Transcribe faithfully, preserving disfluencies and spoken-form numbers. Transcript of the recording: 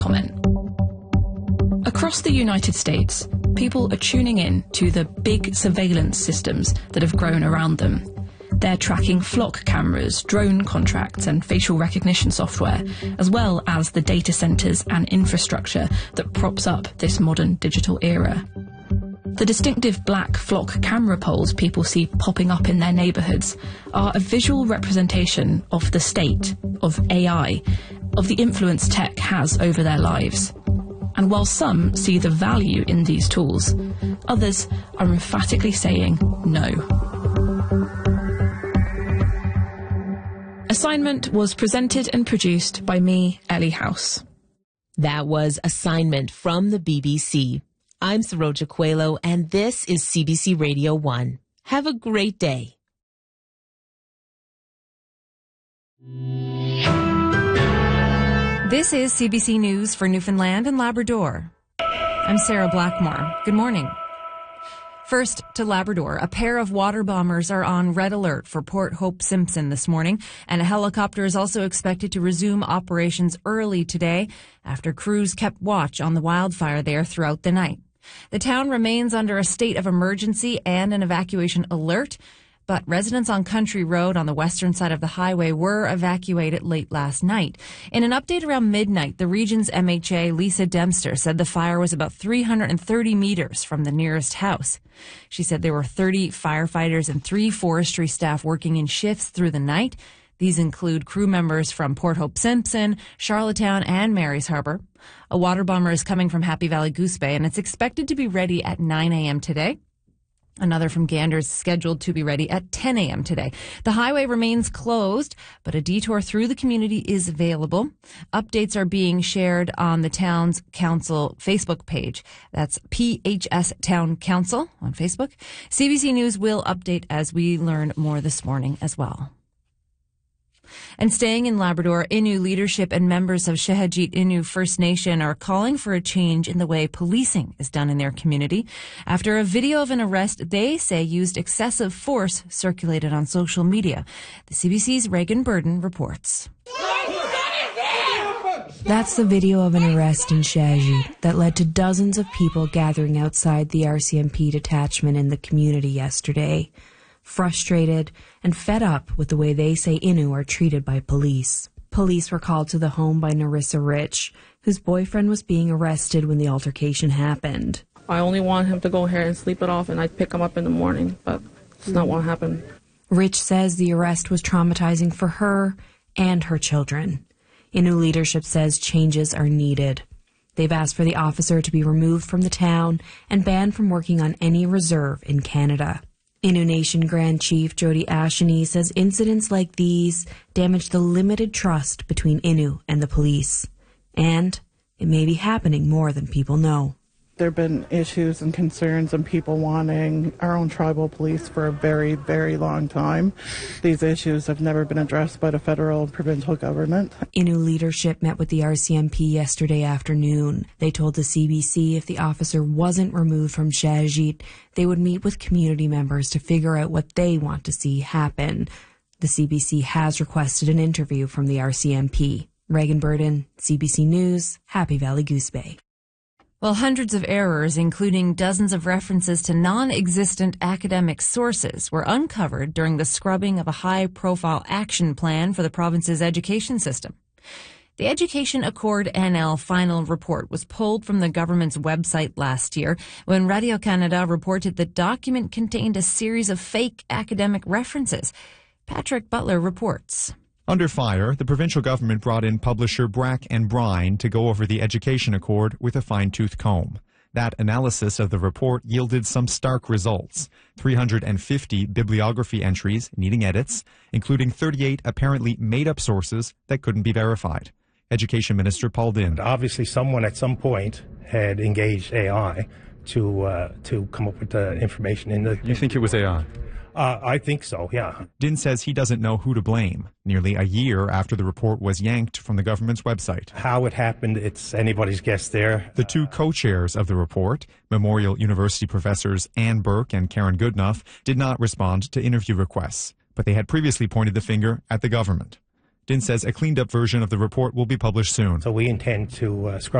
comment. Across the United States, people are tuning in to the big surveillance systems that have grown around them. They're tracking flock cameras, drone contracts and facial recognition software, as well as the data centres and infrastructure that props up this modern digital era. The distinctive black flock camera poles people see popping up in their neighbourhoods are a visual representation of the state, of A I, of the influence tech has over their lives. And while some see the value in these tools, others are emphatically saying no. Assignment was presented and produced by me, Ellie House. That was Assignment from the B B C. I'm Saroja Coelho, and this is C B C Radio one. Have a great day. This is C B C News for Newfoundland and Labrador. I'm Sarah Blackmore. Good morning. First to Labrador, a pair of water bombers are on red alert for Port Hope Simpson this morning, and a helicopter is also expected to resume operations early today after crews kept watch on the wildfire there throughout the night. The town remains under a state of emergency and an evacuation alert, but residents on Country Road on the western side of the highway were evacuated late last night. In an update around midnight, the region's M H A, Lisa Dempster, said the fire was about three hundred thirty meters from the nearest house. She said there were thirty firefighters and three forestry staff working in shifts through the night. These include crew members from Port Hope Simpson, Charlottetown, and Mary's Harbour. A water bomber is coming from Happy Valley Goose Bay, and it's expected to be ready at nine a.m. today. Another from Gander is scheduled to be ready at ten a.m. today. The highway remains closed, but a detour through the community is available. Updates are being shared on the town's council Facebook page. That's P H S Town Council on Facebook. C B C News will update as we learn more this morning as well. And staying in Labrador, Innu leadership and members of Shehajit Innu First Nation are calling for a change in the way policing is done in their community after a video of an arrest they say used excessive force circulated on social media. The C B C's Reagan Burden reports. That's the video of an arrest in Shehajit that led to dozens of people gathering outside the R C M P detachment in the community yesterday, frustrated and fed up with the way they say Innu are treated by police. Police were called to the home by Narissa Rich, whose boyfriend was being arrested when the altercation happened. I only want him to go here and sleep it off, and I'd pick him up in the morning, but it's not what happened. Rich says the arrest was traumatizing for her and her children. Innu leadership says changes are needed. They've asked for the officer to be removed from the town and banned from working on any reserve in Canada. Innu Nation Grand Chief Jody Asheny says incidents like these damage the limited trust between Innu and the police. And it may be happening more than people know. There have been issues and concerns and people wanting our own tribal police for a very, very long time. These issues have never been addressed by the federal and provincial government. Innu leadership met with the R C M P yesterday afternoon. They told the C B C if the officer wasn't removed from Shehajit, they would meet with community members to figure out what they want to see happen. The C B C has requested an interview from the R C M P. Reagan Burden, C B C News, Happy Valley Goose Bay. Well, hundreds of errors, including dozens of references to non-existent academic sources, were uncovered during the scrubbing of a high-profile action plan for the province's education system. The Education Accord N L final report was pulled from the government's website last year when Radio-Canada reported the document contained a series of fake academic references. Patrick Butler reports. Under fire, the provincial government brought in publisher Brack and Brine to go over the Education Accord with a fine-tooth comb. That analysis of the report yielded some stark results. three hundred fifty bibliography entries needing edits, including thirty-eight apparently made-up sources that couldn't be verified. Education Minister Paul Dinn. Obviously, someone at some point had engaged A I to uh, to come up with the information in the... You think it was A I? Uh, I think so, yeah. Dinn says he doesn't know who to blame, nearly a year after the report was yanked from the government's website. How it happened, it's anybody's guess there. The two co-chairs of the report, Memorial University professors Anne Burke and Karen Goodenough, did not respond to interview requests, but they had previously pointed the finger at the government. Lifton says a cleaned-up version of the report will be published soon. So we intend to uh, scrub